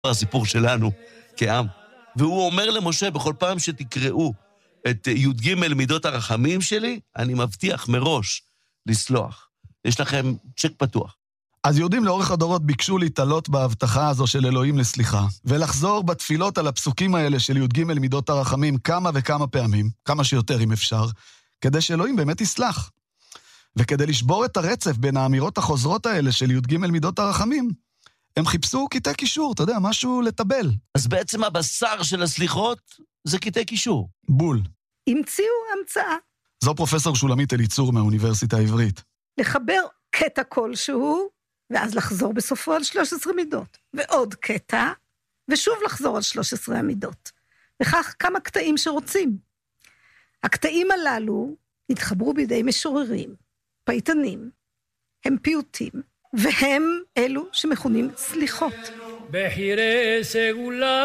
הסיפור שלנו כעם. והוא אומר למשה, בכל פעם שתקראו את י"ג מידות הרחמים שלי, אני מבטיח מראש לסלוח. יש לכם צ'ק פתוח. אז יהודים לאורך הדורות ביקשו להתעלות בהבטחה הזו של אלוהים לסליחה, ולחזור בתפילות על הפסוקים האלה של י"ג מידות הרחמים כמה וכמה פעמים, כמה שיותר אם אפשר, כדי שאלוהים באמת יסלח. וכדי לשבור את הרצף בין האמירות החוזרות האלה של י"ג מידות הרחמים, הם חיפשו קטעי קישור, אתה יודע, משהו לטבל. אז בעצם הבשר של הסליחות זה קטעי קישור. בול. המציאו המצאה. זו פרופסור שולמית אליצור מהאוניברסיטה העברית. לחבר קטע כלשהו, ואז לחזור בסופו על 13 מידות. ועוד קטע, ושוב לחזור על 13 המידות. וכך כמה קטעים שרוצים. הקטעים הללו התחברו בידי משוררים, פייטנים, הם פיוטים, והם אלו שמכונים סליחות. בחירי סגולה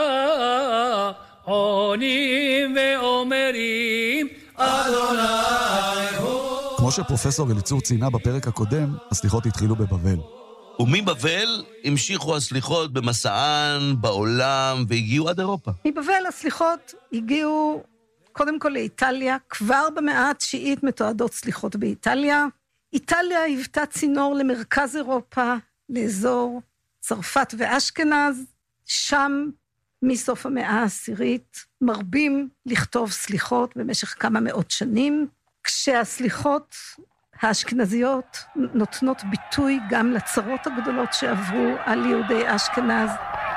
עונים ואומרים אדוני הוא. כמו שפרופסור אליצור ציינה בפרק הקודם, הסליחות התחילו בבבל. ומבבל המשיכו הסליחות במסען, בעולם, והגיעו עד אירופה. מבבל הסליחות הגיעו קודם כל לאיטליה, כבר במאה התשיעית מתועדות סליחות באיטליה. איטליה היוותה צינור למרכז אירופה, לאזור צרפת ואשכנז, שם מסוף המאה העשירית מרבים לכתוב סליחות במשך כמה מאות שנים, כשהסליחות האשכנזיות נותנות ביטוי גם לצרות הגדולות שעברו על יהודי אשכנז.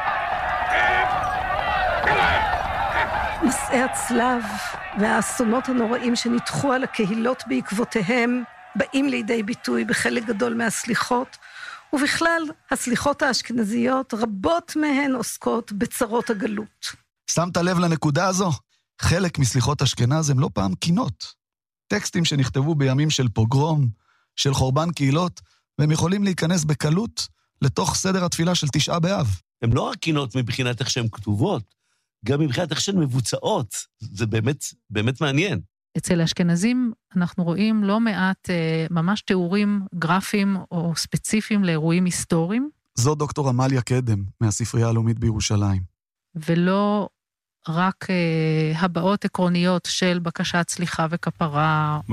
מסעי הצלב והאסונות הנוראים שניתחו על הקהילות בעקבותיהם באים לידי ביטוי בחלק גדול מהסליחות, ובכלל הסליחות האשכנזיות רבות מהן עוסקות בצרות הגלות. שמת לב לנקודה הזו? חלק מסליחות אשכנז הם לא פעם קינות. טקסטים שנכתבו בימים של פוגרום, של חורבן קהילות, והם יכולים להיכנס בקלות לתוך סדר התפילה של תשעה באב. הם לא רק קינות מבחינת איך שהן כתובות, גם מבחינת איך שהן מבוצעות. זה באמת מעניין. אצל האשכנזים אנחנו רואים לא מעט ממש תיאורים גרפיים או ספציפיים לאירועים היסטוריים. זו דוקטור עמליה קדם מהספרייה הלאומית בירושלים. ולא רק הבעות עקרוניות של בקשת סליחה וכפרה.